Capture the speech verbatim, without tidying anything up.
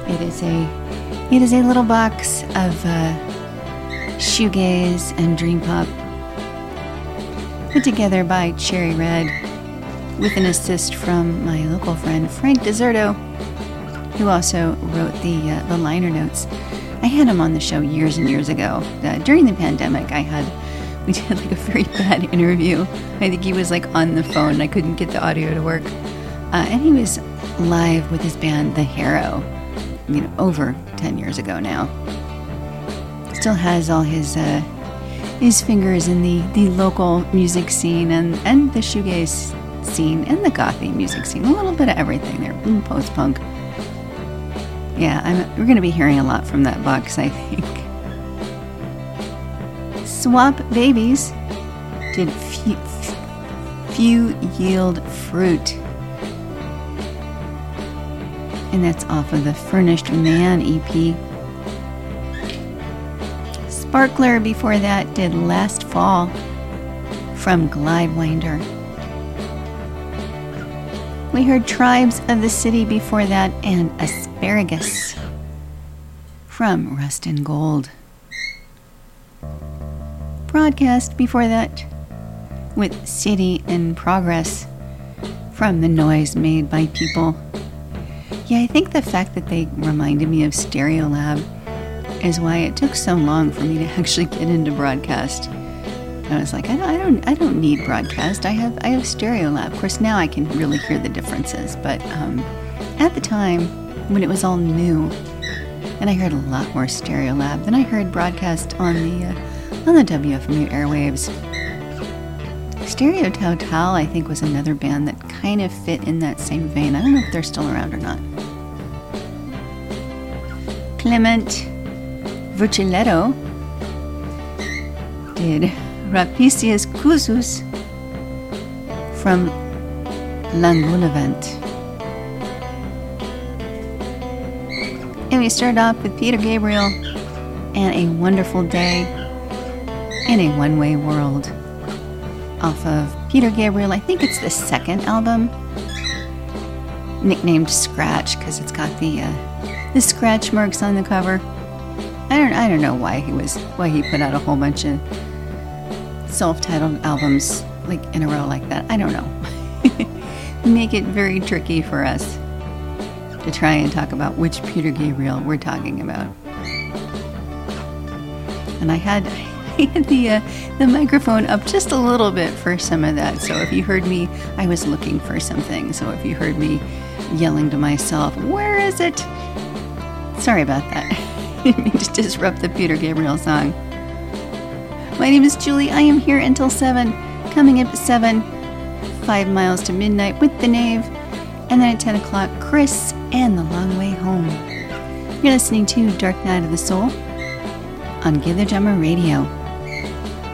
It is a it is a little box of uh, shoegaze and dream pop put together by Cherry Red with an assist from my local friend Frank Deserto, who also wrote the uh, the liner notes. I had him on the show years and years ago. Uh, during the pandemic, I had we did like a very bad interview. I think he was like on the phone and I couldn't get the audio to work. Uh, and he was live with his band The Harrow, you know, over ten years ago now. Still has all his uh, his fingers in the, the local music scene and, and the shoegaze scene and the gothy music scene. A little bit of everything there, and post-punk. Yeah, I'm, we're going to be hearing a lot from that box, I think. Swamp Babies did Few, few Yield Fruit. And that's off of the Furnished Man E P. Sparkler before that did Last Fall from Glidewinder. We heard Tribes of the City before that and Asparagus from Rust and Gold. Broadcast before that with City in Progress from The Noise Made by People. Yeah, I think the fact that they reminded me of Stereolab is why it took so long for me to actually get into broadcast. I was like, I don't, I don't, I don't need broadcast. I have, I have Stereolab. Of course, now I can really hear the differences. But um, at the time when it was all new, and I heard a lot more Stereolab than I heard broadcast on the uh, on the W F M U airwaves. Stereo Total, I think, was another band that kind of fit in that same vein. I don't know if they're still around or not. Clement Vucciletto did Rapicius Cusus from Langulevent. And we start off with Peter Gabriel and A Wonderful Day in a One-Way World off of Peter Gabriel. I think it's the second album, nicknamed Scratch because it's got the uh, the scratch marks on the cover. I don't I don't know why he was why he put out a whole bunch of self-titled albums like in a row like that. I don't know. Make it very tricky for us to try and talk about which Peter Gabriel we're talking about. And I had I had the uh, the microphone up just a little bit for some of that. So if you heard me, I was looking for something. So if you heard me yelling to myself, "Where is it?" Sorry about that. I didn't mean to disrupt the Peter Gabriel song. My name is Julie. I am here until seven. Coming up at seven, five miles to midnight with the Knave. And then at ten o'clock, Chris and the Long Way Home. You're listening to Dark Night of the Soul on Give the Drummer Radio.